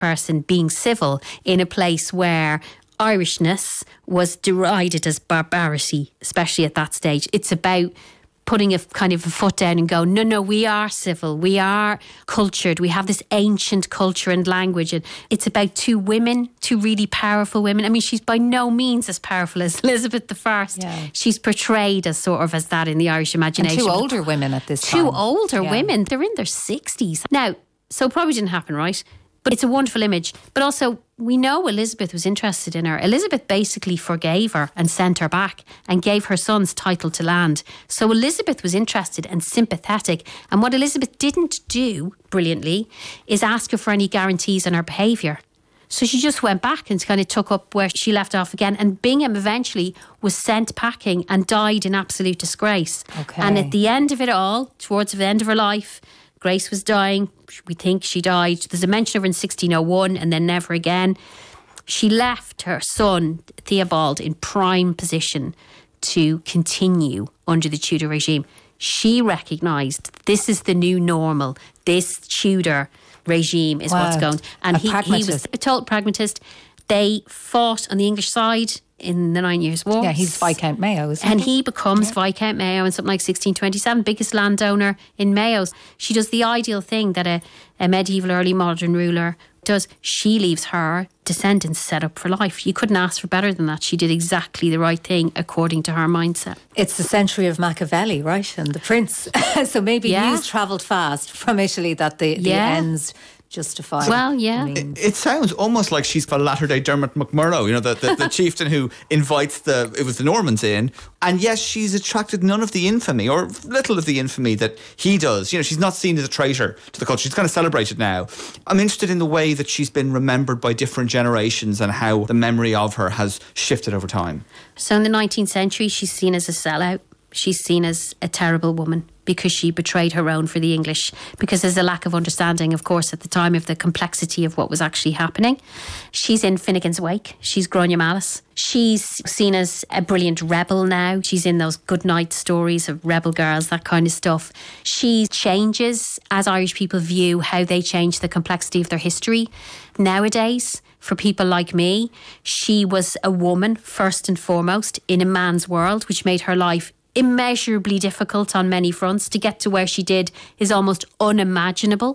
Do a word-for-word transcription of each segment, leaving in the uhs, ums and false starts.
person being civil in a place where Irishness was derided as barbarity, especially at that stage. It's about putting a kind of a foot down and go, no, no, we are civil, we are cultured, we have this ancient culture and language. And it's about two women, two really powerful women. I mean, she's by no means as powerful as Elizabeth the First. Yeah. She's portrayed as sort of as that in the Irish imagination. And two older women at this two time. Two older yeah. women. They're in their sixties. Now, so it probably didn't happen, right? But it's a wonderful image. But also, we know Elizabeth was interested in her. Elizabeth basically forgave her and sent her back and gave her sons title to land. So Elizabeth was interested and sympathetic. And what Elizabeth didn't do, brilliantly, is ask her for any guarantees on her behaviour. So she just went back and kind of took up where she left off again. And Bingham eventually was sent packing and died in absolute disgrace. Okay. And at the end of it all, towards the end of her life, Grace was dying. We think she died. There's a mention of her in sixteen oh one and then never again. She left her son, Theobald, in prime position to continue under the Tudor regime. She recognised this is the new normal. This Tudor regime is wow. what's going. And a he, pragmatist. he was a total pragmatist. They fought on the English side in the Nine Years' War. Yeah, he's Viscount Mayo, isn't and he? he becomes yeah. Viscount Mayo in something like sixteen twenty-seven, biggest landowner in Mayo. She does the ideal thing that a, a medieval early modern ruler does. She leaves her descendants set up for life. You couldn't ask for better than that. She did exactly the right thing according to her mindset. It's the century of Machiavelli, right? And the prince. So maybe yeah. news travelled fast from Italy that the, the yeah. ends justify. Well, yeah. I mean, it, it sounds almost like she's a latter-day Dermot McMurrough, you know, the, the, the chieftain who invites the, it was the Normans in. And yes, she's attracted none of the infamy, or little of the infamy that he does. You know, she's not seen as a traitor to the culture. She's kind of celebrated now. I'm interested in the way that she's been remembered by different generations and how the memory of her has shifted over time. So in the nineteenth century, she's seen as a sellout. She's seen as a terrible woman because she betrayed her own for the English, because there's a lack of understanding, of course, at the time of the complexity of what was actually happening. She's in Finnegan's Wake. She's Grania Malice. She's seen as a brilliant rebel now. She's in those good night stories of rebel girls, that kind of stuff. She changes as Irish people view how they change the complexity of their history. Nowadays, for people like me, she was a woman, first and foremost, in a man's world, which made her life immeasurably difficult on many fronts. To get to where she did is almost unimaginable.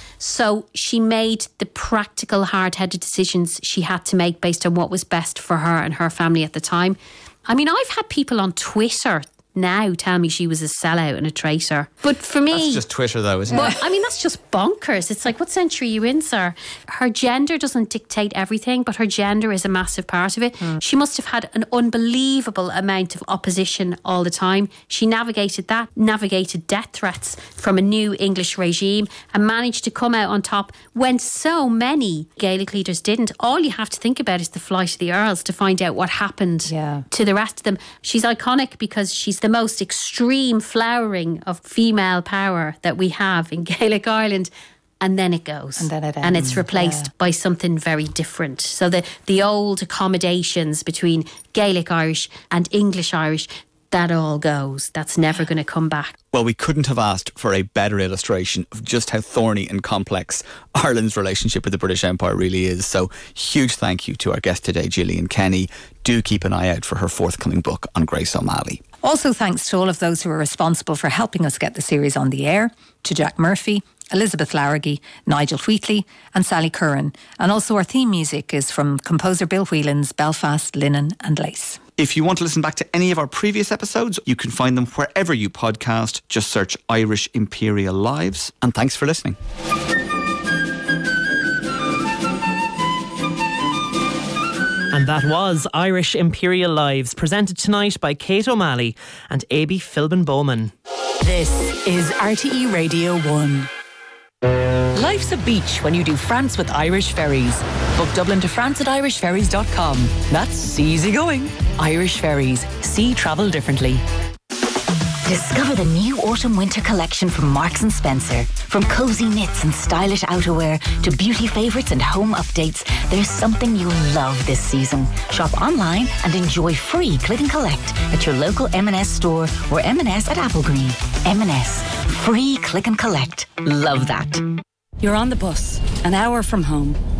So she made the practical, hard-headed decisions she had to make based on what was best for her and her family at the time. I mean, I've had people on Twitter now tell me she was a sellout and a traitor. But for me... That's just Twitter though, isn't well, it? I mean, that's just bonkers. It's like, what century are you in, sir? Her gender doesn't dictate everything, but her gender is a massive part of it. Mm. She must have had an unbelievable amount of opposition all the time. She navigated that, navigated death threats from a new English regime and managed to come out on top when so many Gaelic leaders didn't. All you have to think about is the flight of the Earls to find out what happened yeah. to the rest of them. She's iconic because she's the most extreme flowering of female power that we have in Gaelic Ireland. And then it goes. And then it ends. And it's replaced yeah. by something very different. So the, the old accommodations between Gaelic Irish and English Irish, that all goes. That's never going to come back. Well, we couldn't have asked for a better illustration of just how thorny and complex Ireland's relationship with the British Empire really is. So huge thank you to our guest today, Gillian Kenny. Do keep an eye out for her forthcoming book on Grace O'Malley. Also thanks to all of those who are responsible for helping us get the series on the air, to Jack Murphy, Elizabeth Larraghy, Nigel Wheatley and Sally Curran. And also our theme music is from composer Bill Whelan's Belfast, Linen and Lace. If you want to listen back to any of our previous episodes, you can find them wherever you podcast. Just search Irish Imperial Lives. And thanks for listening. And that was Irish Imperial Lives, presented tonight by Kate O'Malley and A B Philbin Bowman. This is R T E Radio one. Life's a beach when you do France with Irish Ferries. Book Dublin to France at irish ferries dot com. That's easy going. Irish Ferries. See travel differently. Discover the new autumn-winter collection from Marks and Spencer. From cosy knits and stylish outerwear to beauty favourites and home updates, there's something you'll love this season. Shop online and enjoy free click and collect at your local M and S store or M and S at Applegreen. M and S. Free click and collect. Love that. You're on the bus, an hour from home.